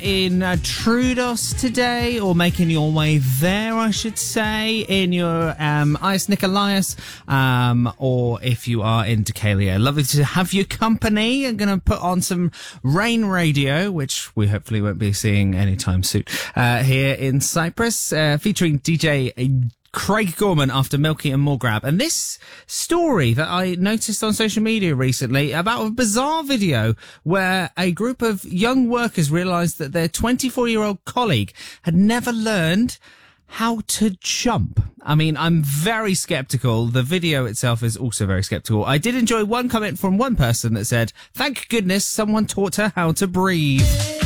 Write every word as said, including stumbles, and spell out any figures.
in uh, Troodos today, or making your way there, I should say, in your um, Ias Nikolaos, um, or if you are in Deucalion. Lovely to have your company. I'm going to put on some Rain Radio, which we hopefully won't be seeing anytime soon, uh, here in Cyprus, uh, featuring D J Craig Gorman after Milky and Morgrab. And this story that I noticed on social media recently about a bizarre video where a group of young workers realised that their twenty-four-year-old colleague had never learned how to jump. I mean, I'm very sceptical. The video itself is also very sceptical. I did enjoy one comment from one person that said, "Thank goodness someone taught her how to breathe."